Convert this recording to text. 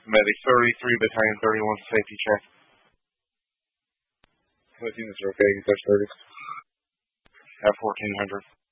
Medic 33, Battalion 31, safety check. What units are okay? Touch 30. At 1400.